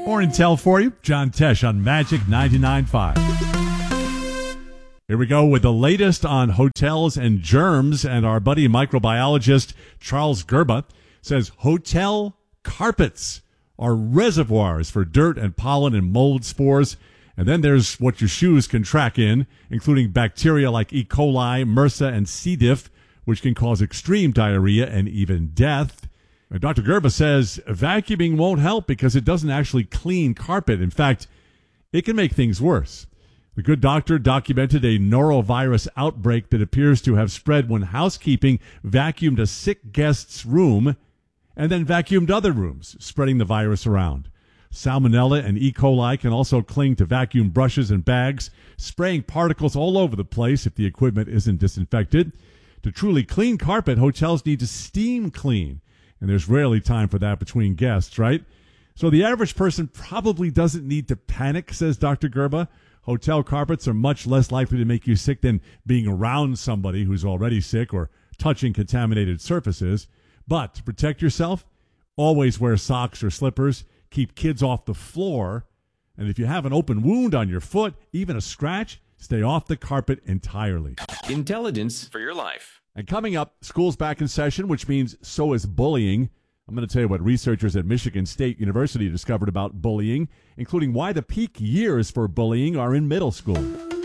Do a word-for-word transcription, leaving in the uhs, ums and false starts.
More intel for you. John Tesh on Magic ninety-nine point five. Here we go with the latest on hotels and germs. And our buddy microbiologist Charles Gerba says hotel carpets are reservoirs for dirt and pollen and mold spores. And then there's what your shoes can track in, including bacteria like E. coli, MRSA, and C. diff, which can cause extreme diarrhea and even death. And Doctor Gerba says vacuuming won't help because it doesn't actually clean carpet. In fact, it can make things worse. The good doctor documented a norovirus outbreak that appears to have spread when housekeeping vacuumed a sick guest's room and then vacuumed other rooms, spreading the virus around. Salmonella and E. coli can also cling to vacuum brushes and bags, spraying particles all over the place if the equipment isn't disinfected. To truly clean carpet, hotels need to steam clean, and there's rarely time for that between guests, right? So the average person probably doesn't need to panic, says Doctor Gerba. Hotel carpets are much less likely to make you sick than being around somebody who's already sick or touching contaminated surfaces. But to protect yourself, always wear socks or slippers. Keep kids off the floor. And if you have an open wound on your foot, even a scratch, stay off the carpet entirely. Intelligence for your life. And coming up, school's back in session, which means so is bullying. I'm going to tell you what researchers at Michigan State University discovered about bullying, including why the peak years for bullying are in middle school.